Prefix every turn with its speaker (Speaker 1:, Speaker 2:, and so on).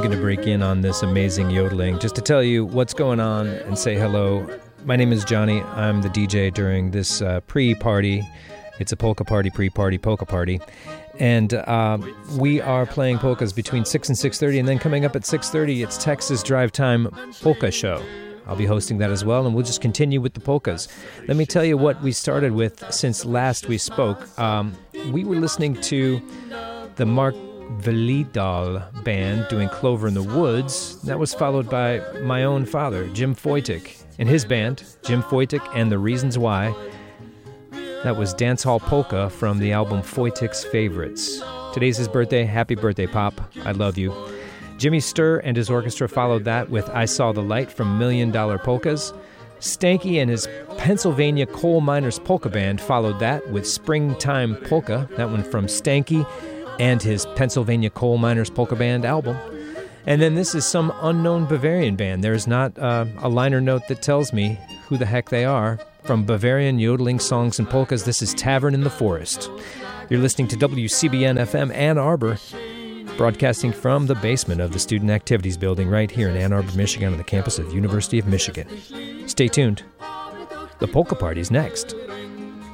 Speaker 1: going to break in on this amazing yodeling just to tell you what's going on and say hello. My name is Johnny. I'm the DJ during this pre-party. It's a polka party, pre-party, polka party. And we are playing polkas between 6 and 6:30, and then coming up at 6:30, it's Texas Drive Time Polka Show. I'll be hosting that as well, and we'll just continue with the polkas. Let me tell you what we started with since last we spoke. We were listening to the Mark Velidal Band doing Clover in the Woods. That was followed by my own father, Jim Foytik, and his band, Jim Foytik and the Reasons Why. That was Dancehall Polka from the album Foytik's Favorites. Today's his birthday. Happy birthday, Pop. I love you. Jimmy Sturr and his orchestra followed that with I Saw the Light from $1 Million Polkas. Stanky and his Pennsylvania Coal Miners Polka Band followed that with Springtime Polka, that one from Stanky and his Pennsylvania Coal Miners Polka Band album. And then this is some unknown Bavarian band. There's not a liner note that tells me who the heck they are. From Bavarian Yodeling Songs and Polkas, this is Tavern in the Forest. You're listening to WCBN-FM Ann Arbor, broadcasting from the basement of the Student Activities Building right here in Ann Arbor, Michigan, on the campus of the University of Michigan. Stay tuned. The Polka Party's next.